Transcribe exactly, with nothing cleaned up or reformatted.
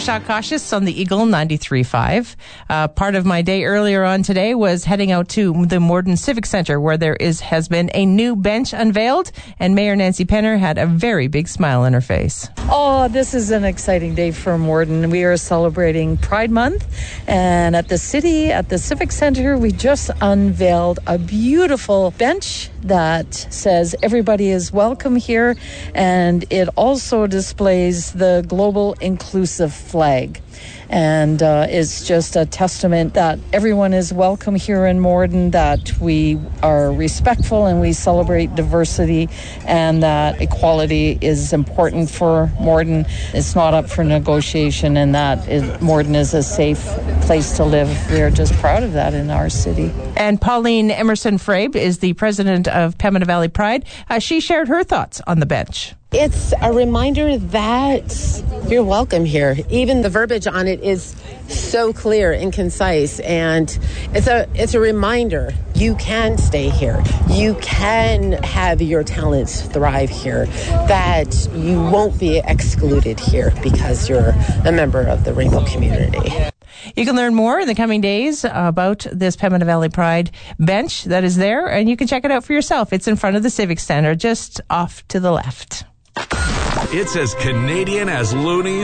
Shot Cautious on the Eagle ninety-three point five. Uh, part of my day earlier on today was heading out to the Morden Civic Center, where there is has been a new bench unveiled, and Mayor Nancy Penner had a very big smile on her face. Oh, this is an exciting day for Morden. We are celebrating Pride Month, and at the city, at the Civic Center, we just unveiled a beautiful bench that says everybody is welcome here, and it also displays the global inclusive flag. And uh, it's just a testament that everyone is welcome here in Morden, that we are respectful and we celebrate diversity, and that equality is important for Morden. It's not up for negotiation, and that it, Morden is a safe place to live. We are just proud of that in our city. And Pauline Emerson-Frabe is the president of Pembina Valley Pride. Uh, she shared her thoughts on the bench. It's a reminder that you're welcome here. Even the verbiage on it is so clear and concise, and it's a it's a reminder you can stay here. You can have your talents thrive here, that you won't be excluded here because you're a member of the Rainbow community. You can learn more in the coming days about this Pembina Valley Pride bench that is there, and you can check it out for yourself. It's in front of the Civic Center, just off to the left. It's as Canadian as loonies.